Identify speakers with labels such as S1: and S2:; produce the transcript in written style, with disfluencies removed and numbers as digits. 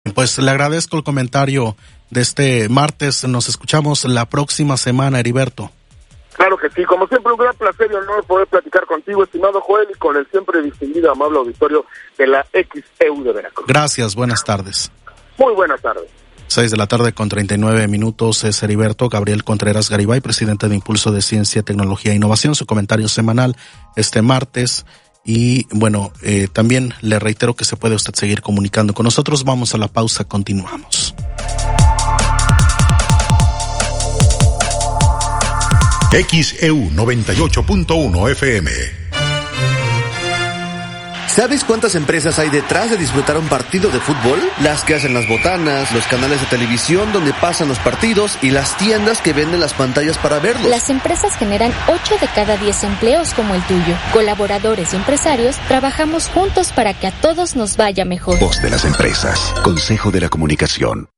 S1: Pues le agradezco el comentario de este martes. Nos escuchamos la próxima semana, Heriberto.
S2: Claro que sí, como siempre un gran placer y honor poder platicar contigo, estimado Joel, y con el siempre distinguido amable auditorio de la XEU de Veracruz.
S1: Gracias, buenas tardes.
S2: Muy buenas tardes.
S1: 6:39 es Heriberto Gabriel Contreras Garibay, presidente de Impulso de Ciencia, Tecnología e Innovación, su comentario semanal este martes. Y bueno, también le reitero que se puede usted seguir comunicando con nosotros. Vamos a la pausa, continuamos.
S3: XEU 98.1 FM.
S4: ¿Sabes cuántas empresas hay detrás de disfrutar un partido de fútbol? Las que hacen las botanas, los canales de televisión donde pasan los partidos y las tiendas que venden las pantallas para verlos.
S5: Las empresas generan 8 de cada 10 empleos como el tuyo. Colaboradores y empresarios trabajamos juntos para que a todos nos vaya mejor.
S6: Voz de las empresas. Consejo de la Comunicación.